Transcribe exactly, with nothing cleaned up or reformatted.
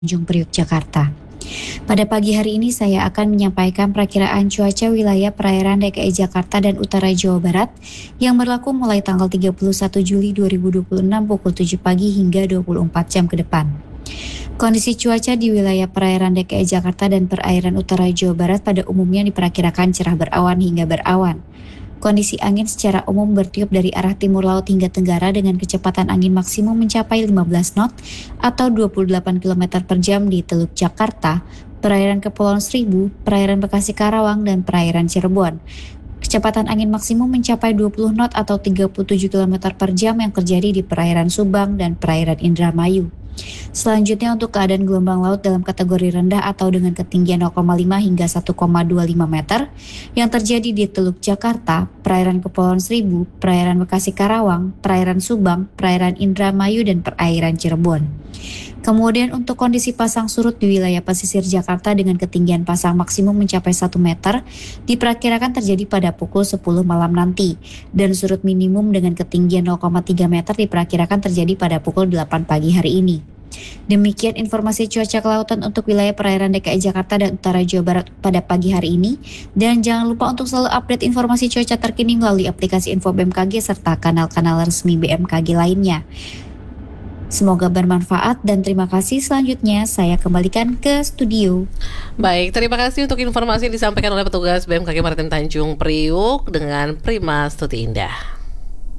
Tanjung Priok, Jakarta. Pada pagi hari ini saya akan menyampaikan perakiraan cuaca wilayah perairan D K I Jakarta dan utara Jawa Barat yang berlaku mulai tanggal tiga puluh satu Juli dua ribu dua puluh enam pukul tujuh pagi hingga dua puluh empat jam ke depan. Kondisi cuaca di wilayah perairan D K I Jakarta dan perairan utara Jawa Barat pada umumnya diperkirakan cerah berawan hingga berawan. Kondisi angin secara umum bertiup dari arah timur laut hingga tenggara dengan kecepatan angin maksimum mencapai lima belas knot atau dua puluh delapan kilometer per jam di Teluk Jakarta, perairan Kepulauan Seribu, perairan Bekasi Karawang, dan perairan Cirebon. Kecepatan angin maksimum mencapai dua puluh knot atau tiga puluh tujuh kilometer per jam yang terjadi di perairan Subang dan perairan Indramayu. Selanjutnya untuk keadaan gelombang laut dalam kategori rendah atau dengan ketinggian nol koma lima hingga satu koma dua lima meter yang terjadi di Teluk Jakarta, perairan Kepulauan Seribu, perairan Bekasi Karawang, perairan Subang, perairan Indramayu, dan perairan Cirebon. Kemudian untuk kondisi pasang surut di wilayah pesisir Jakarta dengan ketinggian pasang maksimum mencapai satu meter diperkirakan terjadi pada pukul sepuluh malam nanti dan surut minimum dengan ketinggian nol koma tiga meter diperkirakan terjadi pada pukul delapan pagi hari ini. Demikian informasi cuaca kelautan untuk wilayah perairan D K I Jakarta dan utara Jawa Barat pada pagi hari ini. Dan jangan lupa untuk selalu update informasi cuaca terkini melalui aplikasi Info B M K G serta kanal-kanal resmi B M K G lainnya. Semoga bermanfaat dan terima kasih. Selanjutnya saya kembalikan ke studio. Baik, terima kasih untuk informasi yang disampaikan oleh petugas B M K G Maritim Tanjung Priok dengan Prima Stuti Indah.